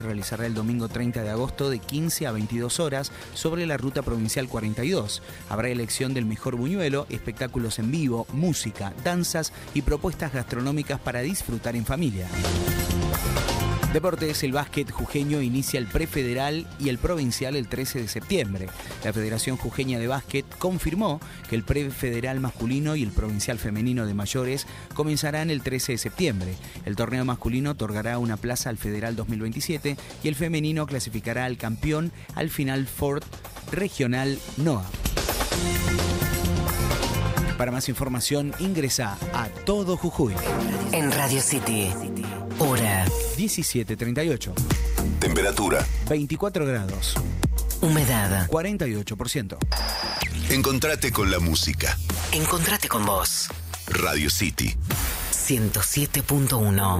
realizará el domingo 30 de agosto de 15 a 22 horas sobre la ruta provincial 42. Habrá elección del mejor buñuelo, espectáculos en vivo, música, danzas y propuestas gastronómicas para disfrutar en familia. Deportes, el básquet jujeño inicia el prefederal y el provincial el 13 de septiembre. La Federación Jujeña de Básquet confirmó que el prefederal masculino y el provincial femenino de mayores comenzarán el 13 de septiembre. El torneo masculino otorgará una plaza al Federal 2027 y el femenino clasificará al campeón al Final Four Regional NOA. Para más información ingresa a Todo Jujuy. En Radio City, hora 17:38. Temperatura 24 grados. Humedad 48%. Encontrate con la música. Encontrate con vos. Radio City 107.1